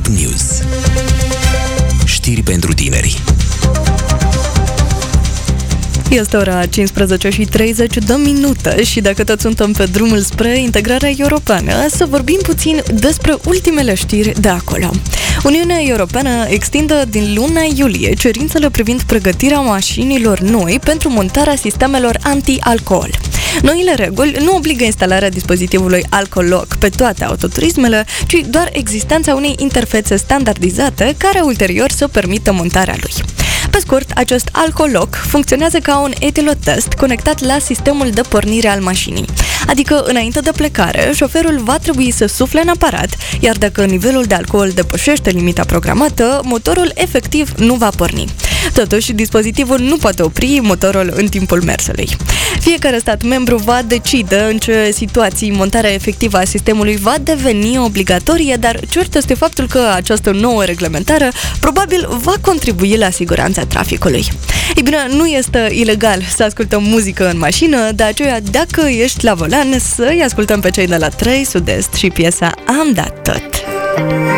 Top News. Știri pentru tineri. Este ora 15:30 și dacă tot suntem pe drumul spre integrarea europeană, să vorbim puțin despre ultimele știri de acolo. Uniunea Europeană extindă din luna iulie cerințele privind pregătirea mașinilor noi pentru montarea sistemelor anti-alcool. Noile reguli nu obligă instalarea dispozitivului Alcolock pe toate autoturismele, ci doar existența unei interfețe standardizate care ulterior să permită montarea lui. Pe scurt, acest Alcolock funcționează ca un etilotest conectat la sistemul de pornire al mașinii. Adică, înainte de plecare, șoferul va trebui să sufle în aparat, iar dacă nivelul de alcool depășește limita programată, motorul efectiv nu va porni. Totuși, dispozitivul nu poate opri motorul în timpul mersului. Fiecare stat membru va decide în ce situații montarea efectivă a sistemului va deveni obligatorie, dar cert este faptul că această nouă reglementare probabil va contribui la siguranța traficului. Ei bine, nu este ilegal să ascultăm muzică în mașină, de aceea dacă ești la volan, să-i ascultăm pe cei de la 3 Sud-Est și piesa Am dat tot.